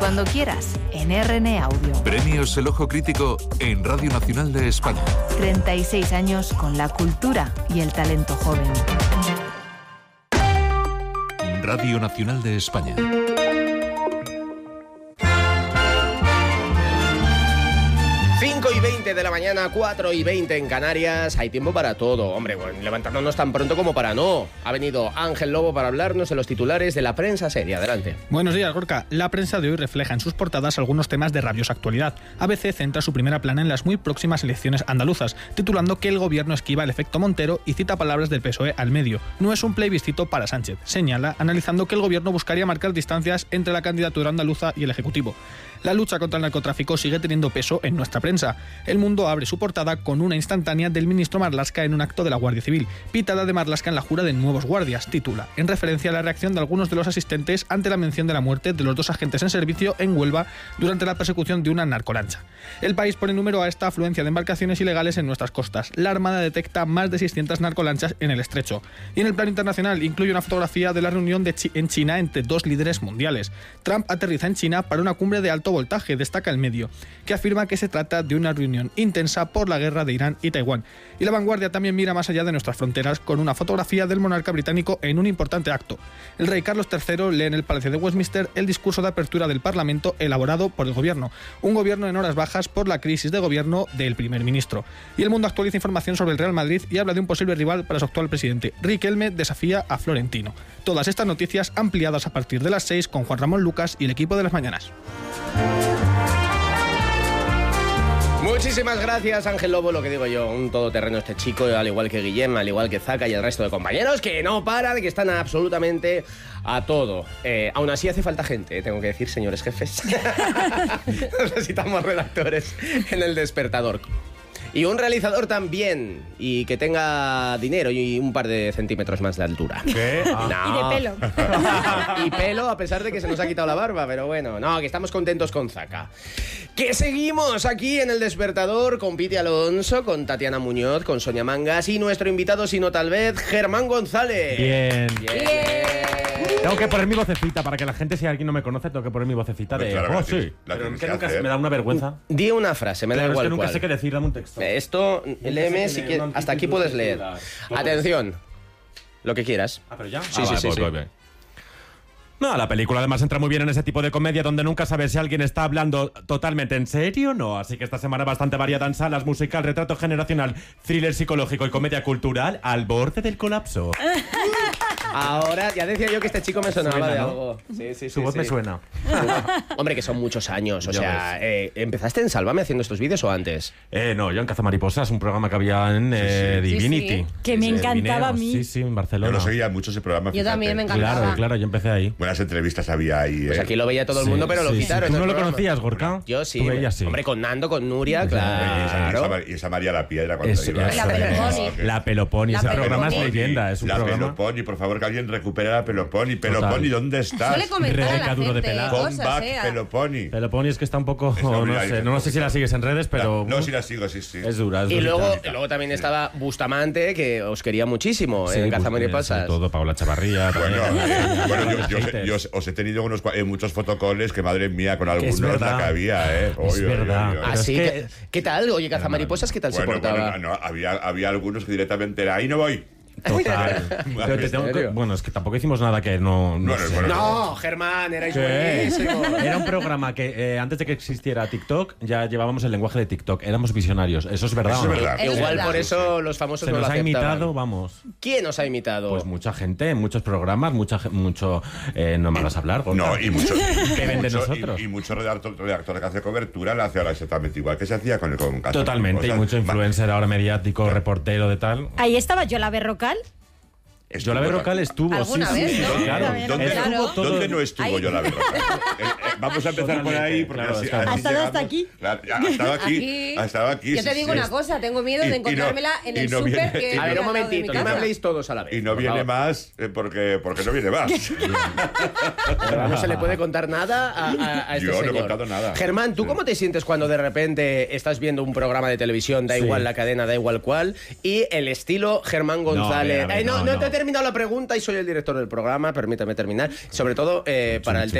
cuando quieras, en RN Audio. Premios El Ojo Crítico en Radio Nacional de España. 36 años con la cultura y el talento joven. Radio Nacional de España. 5:20 de la mañana, 4:20 en Canarias. Hay tiempo para todo. Hombre, bueno, levantándonos tan pronto como para no. Ha venido Ángel Lobo para hablarnos de los titulares de la prensa seria. Adelante. Buenos días, Gorka. La prensa de hoy refleja en sus portadas algunos temas de rabiosa actualidad. ABC centra su primera plana en las muy próximas elecciones andaluzas, titulando que el gobierno esquiva el efecto Montero y cita palabras del PSOE al medio. No es un plebiscito para Sánchez, señala, analizando que el gobierno buscaría marcar distancias entre la candidatura andaluza y el Ejecutivo. La lucha contra el narcotráfico sigue teniendo peso en nuestra prensa. El Mundo abre su portada con una instantánea del ministro Marlaska en un acto de la Guardia Civil. Pitada de Marlaska en la jura de nuevos guardias, titula, en referencia a la reacción de algunos de los asistentes ante la mención de la muerte de los 2 agentes en servicio en Huelva durante la persecución de una narcolancha. El País pone número a esta afluencia de embarcaciones ilegales en nuestras costas. La Armada detecta más de 600 narcolanchas en el estrecho. Y en el plano internacional incluye una fotografía de la reunión en China entre 2 líderes mundiales. Trump aterriza en China para una cumbre de alto voltaje, destaca el medio, que afirma que se trata de una reunión intensa por la guerra de Irán y Taiwán. Y La Vanguardia también mira más allá de nuestras fronteras con una fotografía del monarca británico en un importante acto. El rey Carlos III lee en el Palacio de Westminster el discurso de apertura del Parlamento elaborado por el gobierno, un gobierno en horas bajas por la crisis de gobierno del primer ministro. Y El Mundo actualiza información sobre el Real Madrid y habla de un posible rival para su actual presidente. Riquelme desafía a Florentino. Todas estas noticias ampliadas a partir de las 6 con Juan Ramón Lucas y el equipo de las mañanas. Muchísimas gracias, Ángel Lobo. Lo que digo yo, un todoterreno este chico, al igual que Guillem, al igual que Zaka y el resto de compañeros, que no paran, que están absolutamente a todo. Aún así hace falta gente, tengo que decir, señores jefes. Necesitamos redactores en El Despertador. Y un realizador también, y que tenga dinero y un par de centímetros más de altura. ¿Qué? No. Y de pelo. Y pelo, a pesar de que se nos ha quitado la barba, pero bueno, no, que estamos contentos con Zaka. Que seguimos aquí en El Despertador con Piti Alonso, con Tatiana Muñoz, con Sonia Mangas y nuestro invitado, si no tal vez, Germán González. Bien. Tengo que poner mi vocecita para que la gente, si alguien no me conoce, tengo que poner mi vocecita de... Claro, oh, sí. Pero que nunca me da una vergüenza. Di una frase, me da Claro, igual es que nunca cuál. sé qué decir, dame un texto. Esto, léeme si quieres. Hasta aquí puedes leer. Atención. Lo que quieras. Ah, pero ya. Sí, sí. No, la película además entra muy bien en ese tipo de comedia donde nunca sabes si alguien está hablando totalmente en serio o no. Así que esta semana bastante variada en salas, musical, retrato generacional, thriller psicológico y comedia cultural al borde del colapso. Ahora, ya decía yo que este chico me sonaba Suena, de ¿no? algo. Sí. Su voz me suena. Hombre, que son muchos años. O Ya sea, ¿empezaste en Sálvame haciendo estos vídeos o antes? No, yo en Cazamariposas, un programa que había en Divinity. Sí. Que me encantaba a mí. Sí, en Barcelona. Yo lo seguía mucho ese programa. Yo también me fíjate. encantaba. Claro, yo empecé ahí. Buenas entrevistas había ahí. Pues aquí lo veía todo el mundo, pero lo quitaron. ¿Tú no del lo programa. conocías, Gorka? Yo sí. Tú veías, sí. Hombre, con Nando, con Nuria, claro. Y esa María la Piedra cuando Eso, iba. La Peloponi. La Peloponi, ese programa es leyenda, es un la programa. Peloponi, por favor, que alguien recupere la Peloponi. Total. Peloponi, ¿dónde estás? Suele comentar a Rebeca la Duro de gente Pelar. Come cosas, back, Peloponi. Peloponi es que está un poco... Es no sé si la sigues en redes, pero... No, sí la sigo, sí. Es dura, es Y durita. luego también estaba Bustamante, que os quería muchísimo Sí, en pues, Cazamariposas. todo, Paula Chavarría. Bueno, yo os he tenido muchos fotocoles que, madre mía, con algunos verdad. la que había, ¿eh? Es verdad. Pero Así es que, ¿qué tal? Oye, Cazamariposas, ¿qué tal se portaba? no, había algunos que directamente era, ahí no voy. Total. Pero te tengo que- bueno, es que tampoco hicimos nada que no sé. bueno, No, Germán, erais ¿Qué? buenísimos. Era un programa que antes de que existiera TikTok ya llevábamos el lenguaje de TikTok. Éramos visionarios. ¿Eso es verdad Eso o no? es verdad. Eso es Igual verdad. por eso los famosos Se no lo nos ha aceptaban. imitado, vamos. ¿Quién os ha imitado? Pues mucha gente, en muchos programas, mucho no me hagas hablar, Gorka. No, y mucho. ¿Qué ven de nosotros? Y mucho redactor que hace cobertura le hace ahora exactamente igual que se hacía con Cazamariposas. Totalmente, y mucho influencer ahora mediático, reportero de tal. Ahí estaba Yola Berrocal. Yola Berrocal estuvo, ¿Alguna sí, vez, sí, no? claro. También, ¿Dónde, claro. todo- ¿Dónde no estuvo Ahí. Yola Berrocal? Vamos a empezar por ahí, porque Claro, así, está. así ¿Ha estado hasta llegamos. aquí? Claro, ha estado aquí. Ha estado aquí. Yo te sí, digo sí. una cosa, tengo miedo de Y no- encontrármela en y el no súper viene- que... y A ver, un al lado de mi momentito, no me casa. habléis todos a la vez. Y no por viene favor. más porque no viene más. No se le puede contar nada a este Yo no he señor. contado nada. Germán, ¿tú cómo te sientes cuando de repente estás viendo un programa de televisión, da Sí. igual la cadena, da igual cuál, y el estilo Germán González? a ver, no no. te he terminado la pregunta y soy el director del programa, permítame terminar. Sobre todo para el